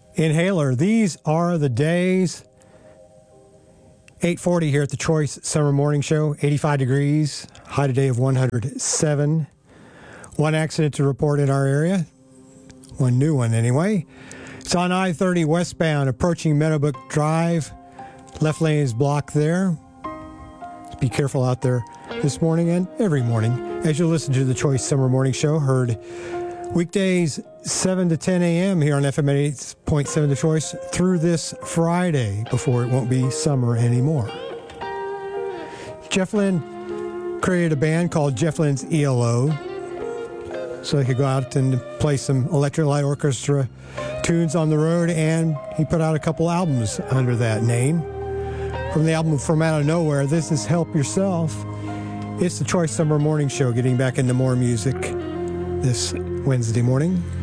Inhaler, these are the days. 8:40 here at the Choice Summer Morning Show. 85 degrees, high today of 107. One accident to report in our area. One new one anyway. It's on I-30 westbound approaching Meadowbrook Drive. Left lane is blocked there. Be careful out there this morning and every morning as you listen to the Choice Summer Morning Show. Heard weekdays 7 to 10 a.m. here on FM 8.7 The Choice through this Friday before it won't be summer anymore. Jeff Lynne created a band called Jeff Lynne's ELO so they could go out and play some Electric Light Orchestra tunes on the road, and he put out a couple albums under that name. From the album From Out of Nowhere, this is Help Yourself. It's the Choice Summer Morning Show, getting back into more music this Wednesday morning.